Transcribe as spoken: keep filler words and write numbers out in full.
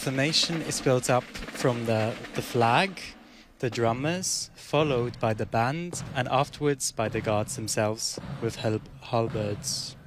formation is built up from the, the flag, the drummers, followed by the band, and afterwards by the guards themselves with hal- halberds.